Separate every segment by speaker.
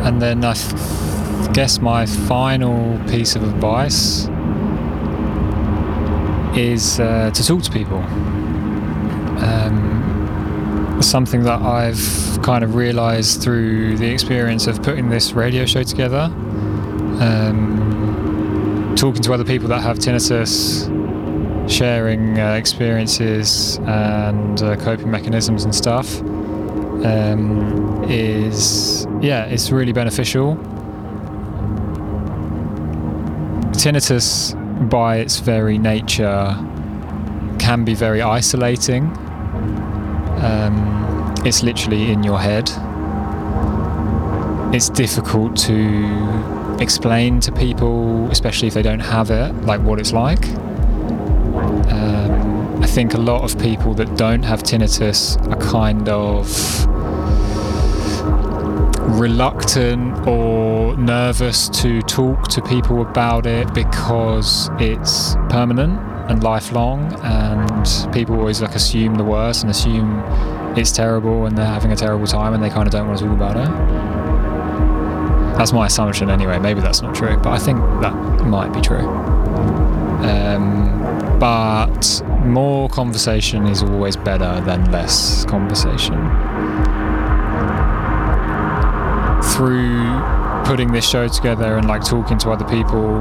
Speaker 1: And then I guess my final piece of advice is to talk to people. Something that I've kind of realised through the experience of putting this radio show together, talking to other people that have tinnitus, sharing experiences and coping mechanisms and stuff, it's really beneficial. Tinnitus, by its very nature, can be very isolating. It's literally in your head. It's difficult to explain to people, especially if they don't have it, like what it's like. I think a lot of people that don't have tinnitus are kind of reluctant or nervous to talk to people about it because it's permanent and lifelong, and people always like assume the worst and assume it's terrible and they're having a terrible time and they kind of don't want to talk about it. That's my assumption anyway. Maybe that's not true, but I think that might be true. But more conversation is always better than less conversation. Through putting this show together and like talking to other people,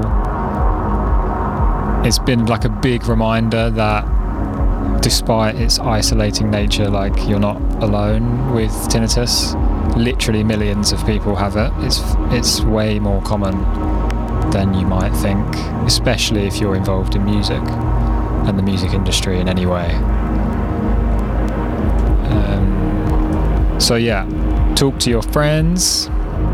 Speaker 1: it's been like a big reminder that despite its isolating nature, like you're not alone with tinnitus. Literally millions of people have it. It's way more common than you might think, especially if you're involved in music and the music industry in any way. So yeah, talk to your friends,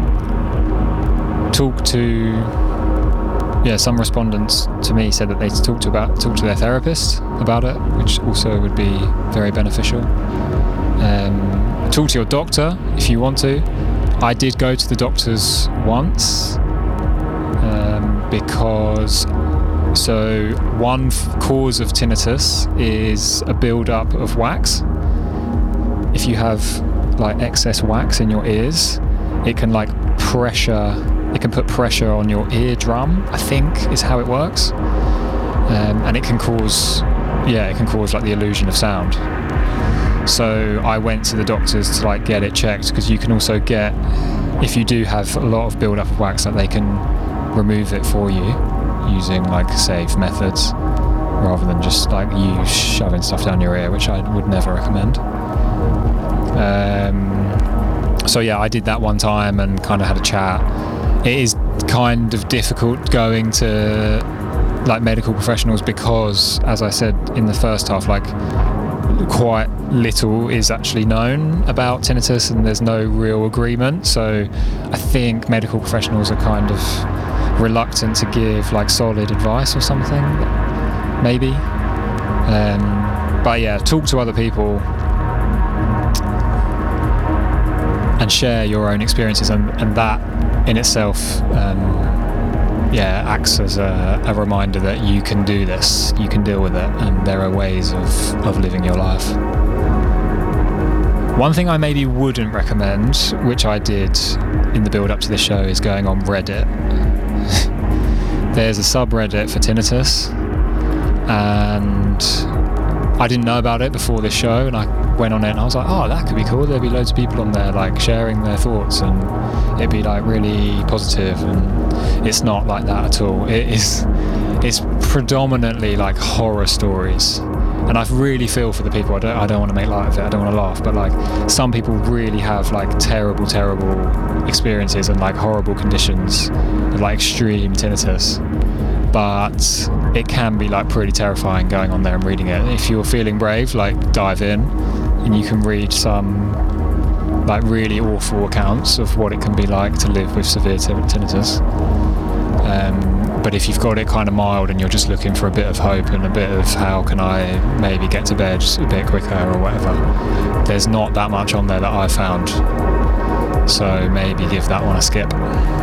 Speaker 1: talk to some respondents to me said that they talk to their therapist about it, which also would be very beneficial. Talk to your doctor if you want to. I did go to the doctors once because one cause of tinnitus is a build-up of wax. If you have like excess wax in your ears, it can put pressure on your eardrum, I think is how it works, and it can cause like the illusion of sound. So I went to the doctors to like get it checked, because you can also get, if you do have a lot of build-up of wax, that they can remove it for you using like safe methods rather than just like you shoving stuff down your ear, which I would never recommend. So yeah, I did that one time and kind of had a chat. It is kind of difficult going to like medical professionals because, as I said in the first half, like quite little is actually known about tinnitus and there's no real agreement. So I think medical professionals are kind of reluctant to give like solid advice or something, maybe. But yeah, talk to other people and share your own experiences, and that in itself acts as a reminder that you can do this, you can deal with it, and there are ways of living your life. One thing I maybe wouldn't recommend, which I did in the build up to this show, is going on Reddit. There's a subreddit for tinnitus, and I didn't know about it before this show, and I went on it and I was like, oh, that could be cool. There'd be loads of people on there like sharing their thoughts, and it'd be like really positive, and it's not like that at all. It's predominantly like horror stories, and I really feel for the people. I don't want to make light of it, I don't want to laugh, but like some people really have like terrible experiences and like horrible conditions, like extreme tinnitus. But it can be like pretty terrifying going on there and reading it. If you're feeling brave, like dive in and you can read some like really awful accounts of what it can be like to live with severe tinnitus. But if you've got it kind of mild and you're just looking for a bit of hope and a bit of how can I maybe get to bed a bit quicker or whatever, there's not that much on there that I found. So maybe give that one a skip.